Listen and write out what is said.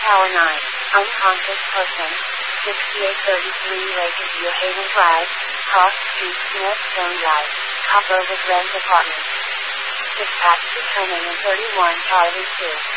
Tower 9, unconscious person, 6833 Lakeview Haven Drive, Cross Street, Smithstone Drive, Copper with Rent Apartment. Dispatch determined in 31 Charlie 2.